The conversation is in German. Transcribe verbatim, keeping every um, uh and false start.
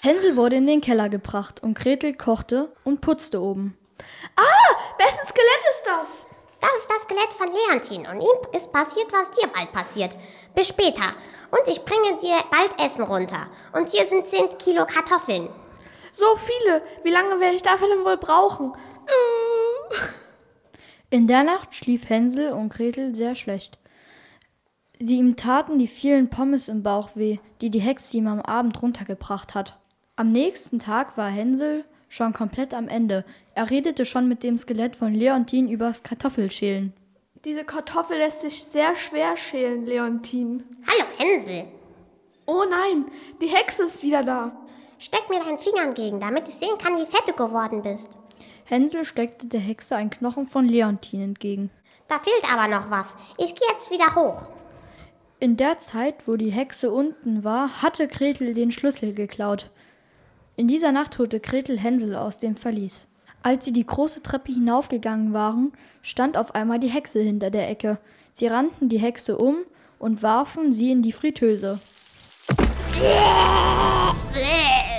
Hänsel wurde in den Keller gebracht und Gretel kochte und putzte oben. Ah, wessen Skelett ist das? Das ist das Skelett von Leontin und ihm ist passiert, was dir bald passiert. Bis später. Und ich bringe dir bald Essen runter. Und hier sind zehn Kilo Kartoffeln. So viele. Wie lange werde ich dafür denn wohl brauchen? In der Nacht schlief Hänsel und Gretel sehr schlecht. Sie ihm taten die vielen Pommes im Bauch weh, die die Hexe ihm am Abend runtergebracht hat. Am nächsten Tag war Hänsel schon komplett am Ende. Er redete schon mit dem Skelett von Leontin übers Kartoffelschälen. Diese Kartoffel lässt sich sehr schwer schälen, Leontin. Hallo, Hänsel. Oh nein, die Hexe ist wieder da. Steck mir deinen Finger entgegen, damit ich sehen kann, wie fett du geworden bist. Hänsel steckte der Hexe einen Knochen von Leontin entgegen. Da fehlt aber noch was. Ich gehe jetzt wieder hoch. In der Zeit, wo die Hexe unten war, hatte Gretel den Schlüssel geklaut. In dieser Nacht holte Gretel Hänsel aus dem Verlies. Als sie die große Treppe hinaufgegangen waren, stand auf einmal die Hexe hinter der Ecke. Sie rannten die Hexe um und warfen sie in die Fritteuse.